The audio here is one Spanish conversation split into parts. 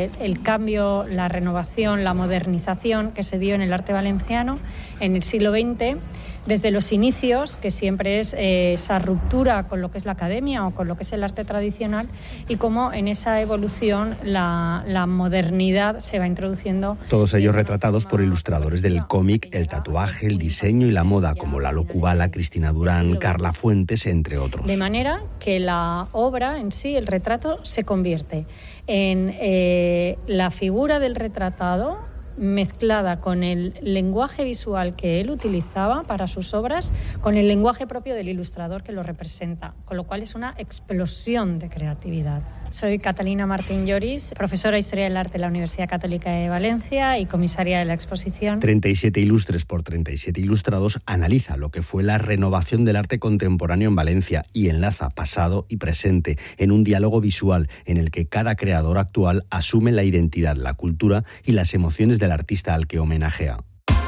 el cambio, la renovación, la modernización que se dio en el arte valenciano en el siglo XX, desde los inicios, que siempre es esa ruptura con lo que es la academia o con lo que es el arte tradicional, y cómo en esa evolución la modernidad se va introduciendo. Todos ellos retratados por ilustradores del cómic, el tatuaje, el diseño y la moda, como Lalo Kubala, Cristina Durán, Carla Fuentes, entre otros. De manera que la obra en sí, el retrato, se convierte en la figura del retratado mezclada con el lenguaje visual que él utilizaba para sus obras, con el lenguaje propio del ilustrador que lo representa, con lo cual es una explosión de creatividad. Soy Catalina Martín Lloris, profesora de Historia del Arte en la Universidad Católica de Valencia y comisaria de la exposición. 37 ilustres por 37 ilustrados analiza lo que fue la renovación del arte contemporáneo en Valencia y enlaza pasado y presente en un diálogo visual en el que cada creador actual asume la identidad, la cultura y las emociones del artista al que homenajea.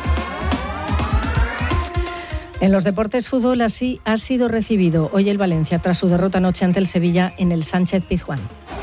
En los deportes, fútbol así ha sido recibido hoy el Valencia tras su derrota anoche ante el Sevilla en el Sánchez-Pizjuán.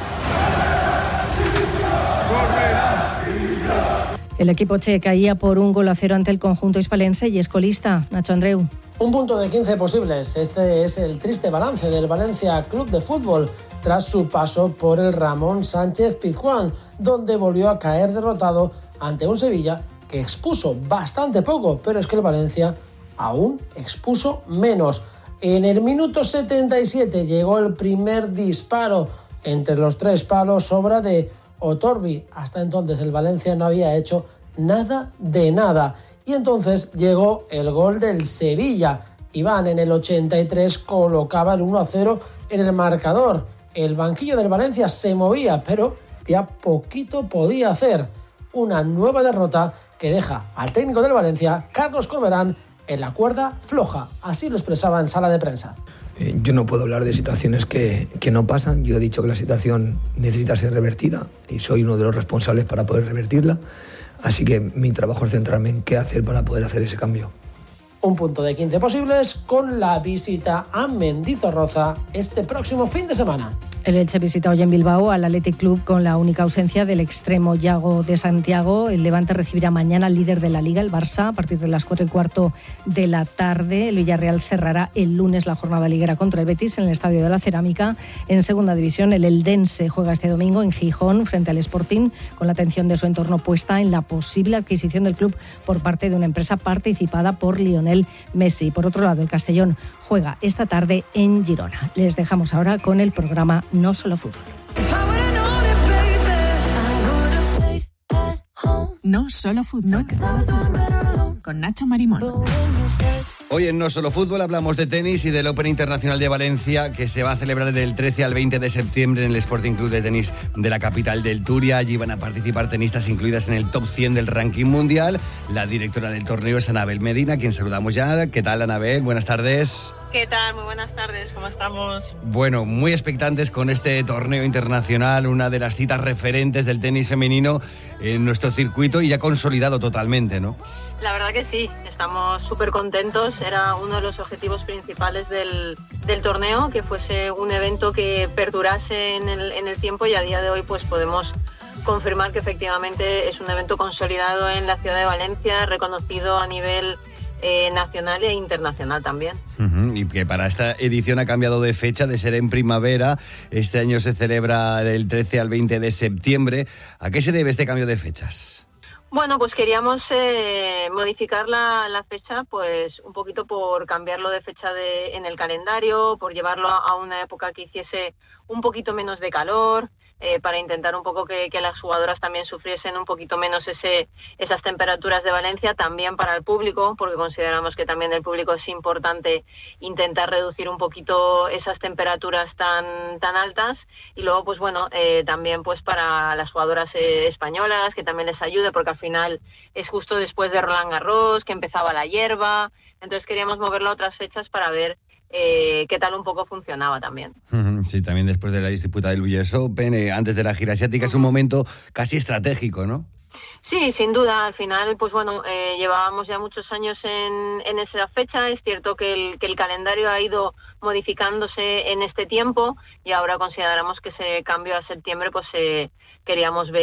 El equipo che caía por 1-0 ante el conjunto hispalense y es colista. Nacho Andreu. Un punto de 15 posibles. Este es el triste balance del Valencia Club de Fútbol tras su paso por el Ramón Sánchez Pizjuán, donde volvió a caer derrotado ante un Sevilla que expuso bastante poco, pero es que el Valencia aún expuso menos. En el minuto 77 llegó el primer disparo entre los tres palos, obra de Otorbi. Hasta entonces el Valencia no había hecho nada de nada. Y entonces llegó el gol del Sevilla. Iván en el 83 colocaba el 1-0 en el marcador. El banquillo del Valencia se movía, pero ya poquito podía hacer. Una nueva derrota que deja al técnico del Valencia, Carlos Corberán, en la cuerda floja. Así lo expresaba en sala de prensa. Yo no puedo hablar de situaciones que no pasan. Yo he dicho que la situación necesita ser revertida y soy uno de los responsables para poder revertirla. Así que mi trabajo es centrarme en qué hacer para poder hacer ese cambio. Un punto de 15 posibles con la visita a Mendizorroza este próximo fin de semana. El Elche visita hoy en Bilbao al Athletic Club con la única ausencia del extremo Yago de Santiago. El Levante recibirá mañana al líder de la Liga, el Barça, a partir de las 4:15 de la tarde. El Villarreal cerrará el lunes la jornada liguera contra el Betis en el Estadio de la Cerámica. En segunda división, el Eldense juega este domingo en Gijón frente al Sporting, con la atención de su entorno puesta en la posible adquisición del club por parte de una empresa participada por Lionel Messi. Por otro lado, el Castellón juega esta tarde en Girona. Les dejamos ahora con el programa No Solo Fútbol. No Solo Fútbol. Con Nacho Marimón. Hoy en No Solo Fútbol hablamos de tenis y del Open Internacional de Valencia, que se va a celebrar del 13 al 20 de septiembre en el Sporting Club de Tenis de la capital del Turia. Allí van a participar tenistas incluidas en el top 100 del ranking mundial. La directora del torneo es Anabel Medina, a quien saludamos ya. ¿Qué tal, Anabel? Buenas tardes. ¿Qué tal? Muy buenas tardes, ¿cómo estamos? Bueno, muy expectantes con este torneo internacional, una de las citas referentes del tenis femenino en nuestro circuito y ya consolidado totalmente, ¿no? La verdad que sí, estamos súper contentos. Era uno de los objetivos principales del torneo, que fuese un evento que perdurase en el tiempo, y a día de hoy pues podemos confirmar que efectivamente es un evento consolidado en la ciudad de Valencia, reconocido a nivel nacional e internacional también. Y que para esta edición ha cambiado de fecha, de ser en primavera. Este año se celebra del 13 al 20 de septiembre. ¿A qué se debe este cambio de fechas? Bueno, pues queríamos modificar la fecha, pues un poquito por cambiarlo de fecha en el calendario, por llevarlo a una época que hiciese un poquito menos de calor, para intentar un poco que las jugadoras también sufriesen un poquito menos esas temperaturas de Valencia, también para el público, porque consideramos que también el público es importante intentar reducir un poquito esas temperaturas tan altas, y luego pues bueno, también pues para las jugadoras españolas, que también les ayude, porque al final es justo después de Roland Garros, que empezaba la hierba, entonces queríamos moverlo a otras fechas para ver qué tal un poco funcionaba también. Sí, también después de la disputa del US Open, antes de la gira asiática, es un momento casi estratégico, ¿no? Sí, sin duda. Al final, pues bueno, llevábamos ya muchos años en esa fecha. Es cierto que el calendario ha ido modificándose en este tiempo, y ahora consideramos que ese cambio a septiembre, pues queríamos ver